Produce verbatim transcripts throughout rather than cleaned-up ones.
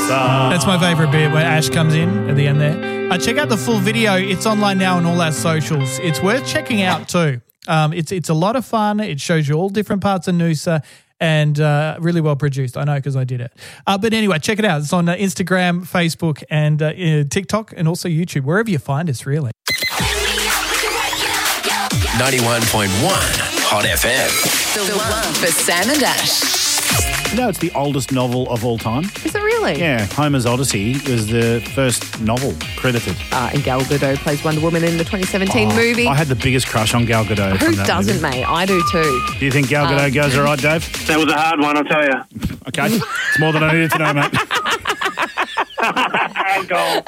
That's my favourite bit where Ash comes in at the end there. Uh, check out the full video. It's online now on all our socials. It's worth checking out too. Um, it's it's a lot of fun. It shows you all different parts of Noosa and uh, really well produced. I know because I did it. Uh, but anyway, check it out. It's on uh, Instagram, Facebook and uh, uh, TikTok and also YouTube, wherever you find us really. ninety-one point one Hot F M. The one for Sam and Ash. You know, it's the oldest novel of all time. Is it really? Yeah, Homer's Odyssey was the first novel credited. Uh, and Gal Gadot plays Wonder Woman in the twenty seventeen Oh, movie. I had the biggest crush on Gal Gadot. Who from that doesn't, movie. mate? I do too. Do you think Gal Gadot Um, goes all right, Dave? That was a hard one, I'll tell you. Okay, it's more than I needed to know, mate. Goal.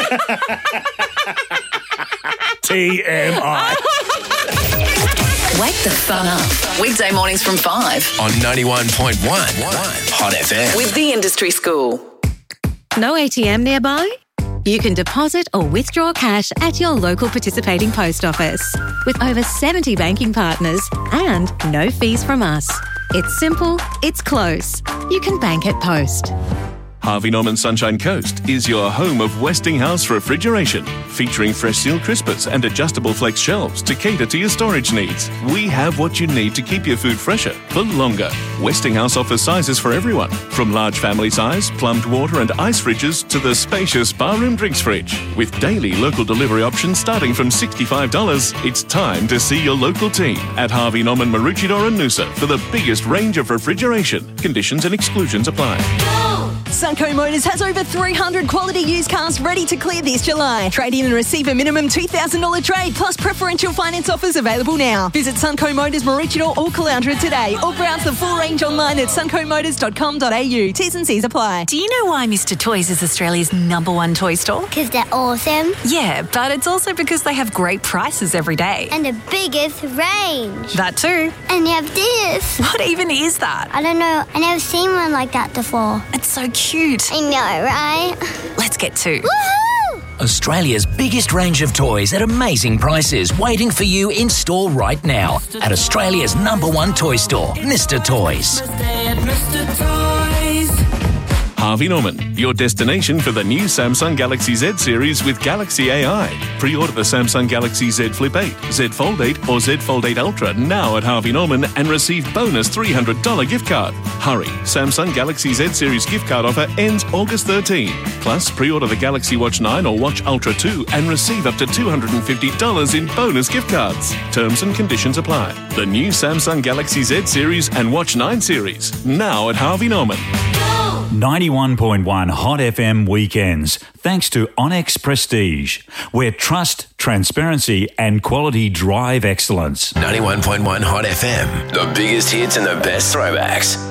T M I. Wake the fun up. Weekday mornings from five. On ninety-one point one Hot F M. With the Industry School. No A T M nearby? You can deposit or withdraw cash at your local participating post office. With over seventy banking partners and no fees from us. It's simple, it's close. You can bank at Post. Harvey Norman Sunshine Coast is your home of Westinghouse refrigeration, featuring fresh seal crispers and adjustable flex shelves to cater to your storage needs. We have what you need to keep your food fresher for longer. Westinghouse offers sizes for everyone, from large family size, plumbed water and ice fridges to the spacious barroom drinks fridge. With daily local delivery options starting from sixty-five dollars, it's time to see your local team at Harvey Norman Maroochydore and Noosa for the biggest range of refrigeration. Conditions and exclusions apply. Sunco Motors has over three hundred quality used cars ready to clear this July. Trade in and receive a minimum two thousand dollars trade plus preferential finance offers available now. Visit Sunco Motors Maroochydore or Caloundra today or browse the full range online at sunco motors dot com dot a u. T's and C's apply. Do you know why Mister Toys is Australia's number one toy store? Because they're awesome. Yeah, but it's also because they have great prices every day. And the biggest range. That too. And they have this. What even is that? I don't know. I never seen one like that before. It's so cute. I know, right? Let's get to. Woohoo! Australia's biggest range of toys at amazing prices, waiting for you in store right now at Australia's number one toy store, Mister Toys. Harvey Norman, your destination for the new Samsung Galaxy Z series with Galaxy A I. Pre-order the Samsung Galaxy Z Flip eight, Z Fold eight or Z Fold eight Ultra now at Harvey Norman and receive bonus three hundred dollars gift card. Hurry, Samsung Galaxy Z series gift card offer ends August thirteenth. Plus, pre-order the Galaxy Watch nine or Watch Ultra two and receive up to two hundred fifty dollars in bonus gift cards. Terms and conditions apply. The new Samsung Galaxy Z series and Watch nine series now at Harvey Norman. ninety-one point one Hot F M weekends, thanks to Onyx Prestige, where trust, transparency and quality drive excellence. ninety-one point one Hot F M. The biggest hits and the best throwbacks.